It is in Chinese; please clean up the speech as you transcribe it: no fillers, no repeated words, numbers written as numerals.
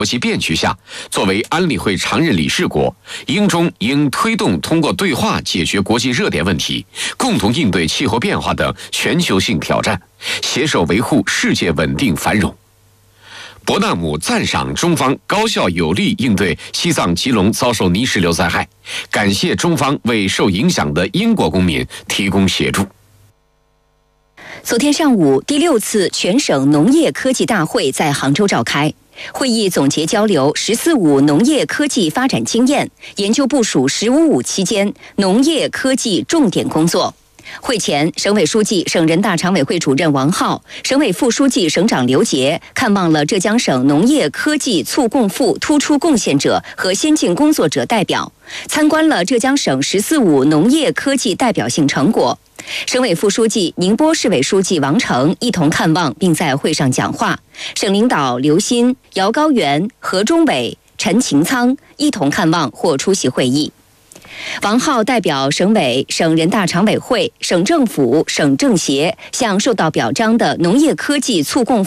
国际变局下，作为安理会常任理事国，英中应推动通过对话解决国际热点问题，共同应对气候变化等全球性挑战，携手维护世界稳定繁荣。伯纳姆赞赏中方高效有力应对西藏吉隆遭受泥石流灾害，感谢中方为受影响的英国公民提供协助。 昨天上午，第6次全省农业科技大会在杭州召开。会议总结交流“十四五”农业科技发展经验，研究部署“十五五”期间农业科技重点工作。会前，省委书记、省人大常委会主任王浩、省委副书记、省长刘杰看望了浙江省农业科技促共富突出贡献者和先进工作者代表，参观了浙江省“十四五”农业科技代表性成果。省委副书记、宁波市委书记王成一同看望，并在会上讲话。省领导刘鑫、姚高原、何忠伟、陈擎仓一同看望或出席会议。王浩代表省委、省人大常委会、省政府、省政协向受到表彰的农业科技促共